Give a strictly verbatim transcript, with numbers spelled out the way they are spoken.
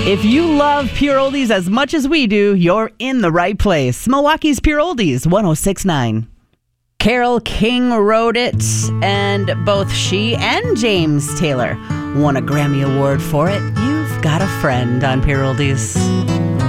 If you love Pure Oldies as much as we do, you're in the right place. Milwaukee's Pure Oldies, one oh six point nine. Carole King wrote it, and both she and James Taylor won a Grammy Award for it. You've got a friend on Pure Oldies.